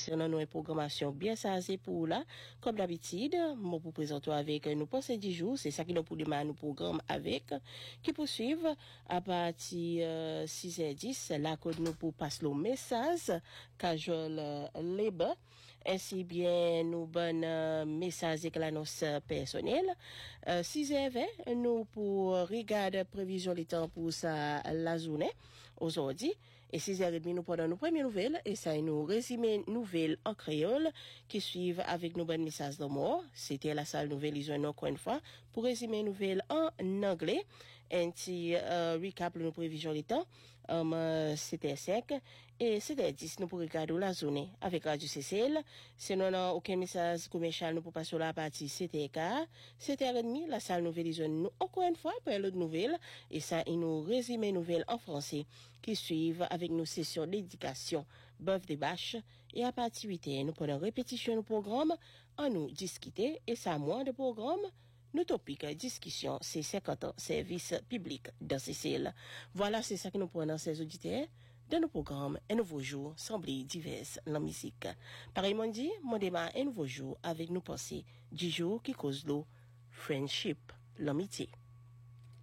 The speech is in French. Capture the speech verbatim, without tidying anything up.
concernant nos programmations bien chargées pour là. Comme d'habitude, moi pour présenter avec nous pensez dix jours, c'est ça qui nous pour démarrer nos programmes avec, qui poursuivent à partir euh, six heures dix, là que nous pour passer le message, casual euh, labor. Ainsi bien, nous bonne euh, message avec l'annonce personnelle. Euh, six heures vingt, nous pour regarder prévision des temps pour ça la journée aujourd'hui. Et six heures trente, nous prenons nos premières nouvelles et ça nous résumé nouvelles en créole qui suivent avec nos bonnes messages de mort. C'était la salle nouvelle, ils ont encore une fois pour résumer nouvelles en anglais. Un petit euh, recap de nos prévisions des temps. Um, c'était cinq et c'était dix nous pour regarder la journée avec Radio C C L. Sinon, non, aucun message commercial nous pour passer la partie c'était car c'était à demi la salle nouvelle ils ont nous encore une fois pour l'autre nouvelle et ça il nous résumé nouvelles en français qui suivent avec nos sessions d'éducation bœuf des bâches et à partir huit heures nous prenons répétition du programme en nous discuter et ça moins de programme. Nos topics discussion, c'est cinquante ans service public dans C C L. Voilà, c'est ça que nous prenons ces auditeurs dans nos programmes Un nouveau jour, semblé divers la musique. Pareillement dit, mon débat Un nouveau jour avec nos pensées du jour qui cause l'eau, friendship, l'amitié.